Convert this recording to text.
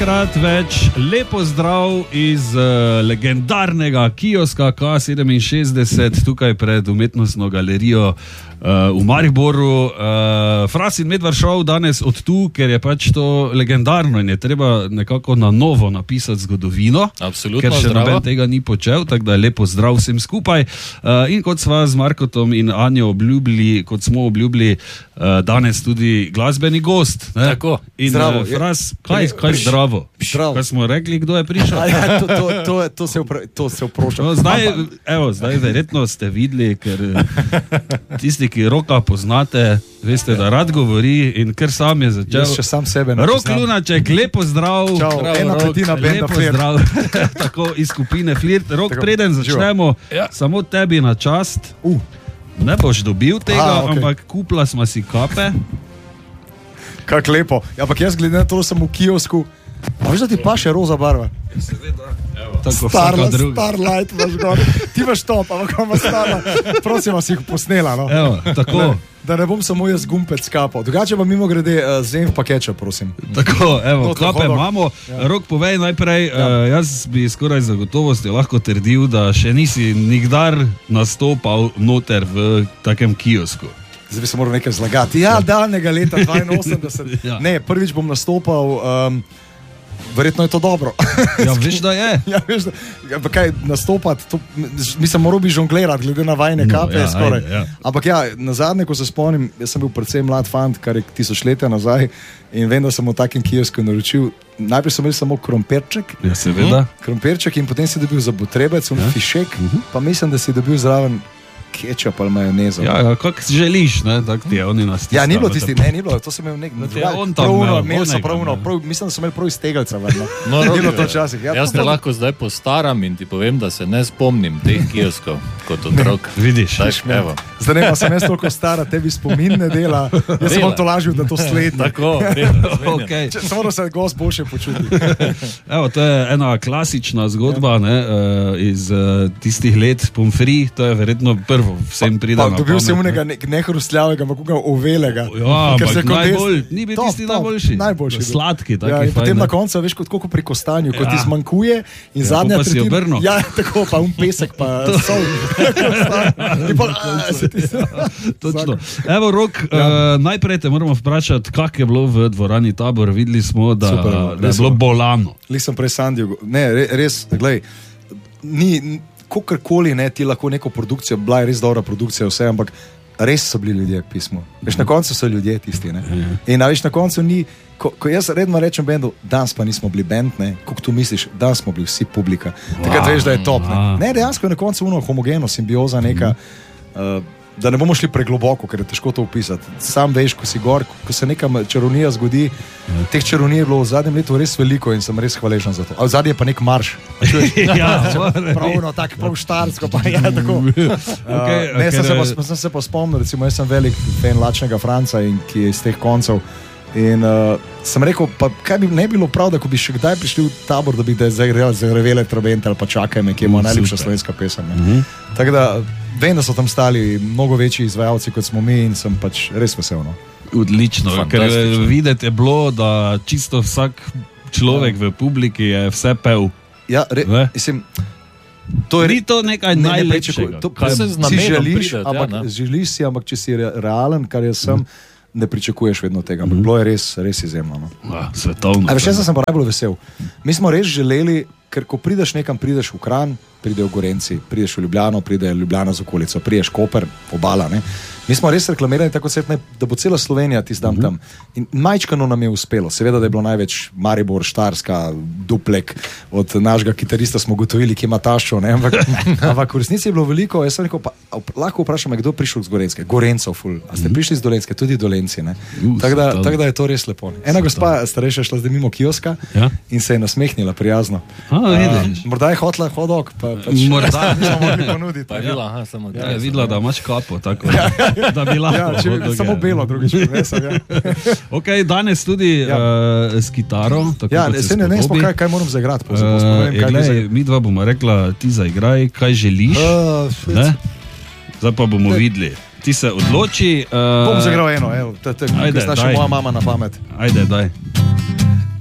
enkrat več lepo zdrav iz legendarnega kioska K67 tukaj pred umetnostno galerijo v Mariboru. Fras in Medvard šel danes od tu, ker je pač to legendarno in je treba nekako na novo napisati zgodovino. Absolutno, ker še zdravo. noben tega ni počel, tako da je lepo zdrav vsem skupaj. In kot sva z Markotom in Anjo obljubili, kot smo obljubili, danes tudi glasbeni gost. Ne? Tako. In Zdravo. Fras, kaj zdravo? Zdravo. Kaj smo rekli, kdo je prišel? To se vprošam. No, zdaj verjetno ste videli, ker tisti, ki Roka poznate, veste, da rad govori in ker sam je začel. Jaz še sam sebe ne Rok poznam. Lunaček, lepo zdrav. Čau, Zdravo, ena Rok, petina benda lepo Flirt. zdrav. Tako iz skupine Flirt. Rok, Tako, preden začnemo, Ja. samo tebi na čast. Ne boš dobil tega, okej. ampak kupla smo si kape. Kako lepo. Ja, ampak jaz glede na to, da sem v kiosku, a veš, da ti paše roza barva? Tako vsaka druga. Starlight imaš gor. Ti imaš top, ampak ima Starlight. Prosim vas, jih posnela, no. Evo, tako. Da ne bom samo jaz gumpec kapal. Drugače pa mimo grede zem v pakeča, prosim. Tako, evo, Noter, kape hodok. imamo. Rok, povej najprej, jaz bi skoraj za gotovostjo lahko trdil, da še nisi nikdar nastopal noter v takem kiosku. Zdaj bi se moral nekaj zlagati. Ja, daljnega leta 82. Ja. Ne, prvič bom nastopal, verjetno je to dobro. Ja, veš, da je. Ja, veš, pa kaj nastopati, to, mislim, moral bi žonglirati, glede na vajne kape, ja, skoraj. ajde, ja. Ampak ja, na zadnje, ko se spomnim, jaz sem bil predvsem mlad fant, kar je tisočletja nazaj, in vem, da sem v takem kiosku naročil. Najprej sem imel samo krompirček, Ja, seveda. krompirček in potem si dobil za potrebec, fišek, pa mislim, da si dobil zraven kečap ali majonezo. Ja, kako si želiš, ne, tako ti je oni nas Ja, ni bilo tisti, ne, ni bilo, to sem imel nek ti je on tam imel, mislim, da sem imel prav iz tegelca, vedno. No, Ni bilo Roki, to včasih. Ja, Jaz te lahko zdaj postaram in ti povem, da se ne spomnim teh kioskov kot otrok. Vidiš. Evo. Zdaj ne, pa sem jaz toliko stara, tebi spomin ne dela. Jaz sem Dela. vam to lažil, da to sledi. Tako, Okay. Samo da se gost boljše počuti. Evo, to je ena klasična zgodba, ne, iz tistih let pomfri, to je verjetno prvo, vsem pride Pa na dobil pamet, sem ne. unega nehrustljavega, ampak unega ovelega. Ja, Ker ampak se kot najbolj, jaz- ni bil Top, tisti top, najboljši. najboljši bil. Sladki, taki Ja, in potem fajn, na ne. koncu, veš, kot pri kostanju, ko ti Ja. zmanjkuje in zadnja pa si tretjina. obrnil. Ja, tako, pa pesek, pa sol. In pol, se ti Točno. Evo, Rok, najprej te moramo vprašati, kako je bilo v dvorani Tabor. Videli smo, da, Super, da je res bilo super. bolano. Lisem prej Sandiju. Ne, res, glej, ni, kakorkoli ne, ti lahko neko produkcijo, bila je res dobra produkcija, vse, ampak res so bili ljudje k pismu. Veš, na koncu so ljudje tisti, ne. In a veš, na koncu ni, ko jaz redno rečem bendu, danes pa nismo bili bend, ne, kako tu misliš, danes smo bili vsi publika. Takrat veš, da je top, ne. Ne, dejansko je na koncu uno homogeno, simbioza neka, da ne bomo šli pregloboko, ker je težko to opisati. Sam veš, ko si gor, ko se neka čarovnija zgodi, teh čarovnij je bilo v zadnjem letu res veliko in sem res hvaležen za to. A v zadnji je pa nek marš. A čuješ? Ja, Pravno, tako prav štarsko, pa je tako. Okej, Ne, ker- sem se pa spomnil, recimo, jaz sem velik fan Lačnega Franca, in ki je iz teh koncev. In sem rekel, pa kaj bi ne bilo prav, da ko bi še kdaj prišli v Tabor, da bi te zagrevele trobente ali pa Čakaj me, ki je moja najljubša Super. slovenska pesem. Tako da vem, da so tam stali mnogo večji izvajalci kot smo mi in sem pač res vesel. No. Odlično, ker Fantastično. videti je bilo, da čisto vsak človek v publiki je vse pel. Ja, Ne? mislim, to je Ni to nekaj najlepšega. Kaj se z si namenom želiš, prideti, ampak, ja, ne. želiš si, ampak če si realen, kar jaz sem, ne pričakuješ vedno tega. Ampak bilo je res izjemno. No. Svetovno. A veš, jaz sem pa najbolj vesel. Mi smo res želeli, ker ko prideš nekam, prideš v Kranj, pridejo Gorenci, prideš v Ljubljano, pride Ljubljana z okolico, prideš Koper, obala. Ne? Mi smo res reklamirali tako, da bo cela Slovenija tisti dan tam. In majčkano nam je uspelo. Seveda, da je bilo največ Maribor, Štarska, Duplek, od našega kitarista smo gotovili, ki ima taščo. Ampak v resnici je bilo veliko. Jaz sem rekel, pa, lahko vprašam, kdo je prišel z Gorenske? Gorencov, ful. A ste prišli z Dolenske? Tudi Dolenci. Tako da je to res lepo. Ena gospa starejša je šla zdaj mimo kioska, Ja. in se je nasmehnila prijazno. Vidiš. Morda je hotla hodok, pa pač Morda. nismo mogli ponuditi. Pa je bila, aha, samo Ja, je videla, da imaš kapo, tako da bi lahko. Ja, samo belo, drugič prinesem. Ja. Okay, danes tudi s kitaro. Tako Ja, kot se se ne smo, spodobi. kaj moram zaigrati. Mi dva bomo rekla, ti zaigraj, kaj želiš. Ne? Zdaj pa bomo videli. Ti se odloči. Bom zaigral eno, evo, Ajde, kaj znaš daj. moja mama na pamet. Ajde, daj.